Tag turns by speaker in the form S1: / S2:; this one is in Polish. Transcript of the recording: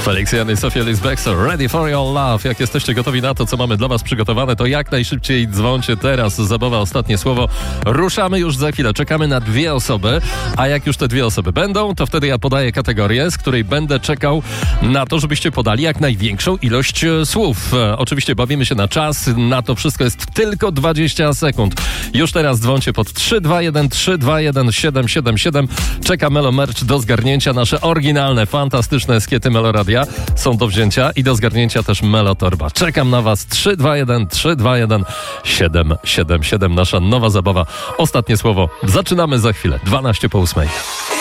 S1: Felix Jan i Sofia Lisbexer, Ready for Your Love. Jak jesteście gotowi na to, co mamy dla was przygotowane, to jak najszybciej dzwońcie teraz. Zabawa ostatnie słowo. Ruszamy już za chwilę. Czekamy na 2 osoby, a jak już te 2 osoby będą, to wtedy ja podaję kategorię, z której będę czekał na to, żebyście podali jak największą ilość słów. Oczywiście bawimy się na czas. Na to wszystko jest tylko 20 sekund. Już teraz dzwońcie pod 321 321 777. Czeka Melo Merch do zgarnięcia. Nasze oryginalne, fantastyczne eskiety Meloradia są do wzięcia i do zgarnięcia też Melo Torba. Czekam na was. 321 321 777. Nasza nowa zabawa. Ostatnie słowo. Zaczynamy za chwilę. 12 po 8.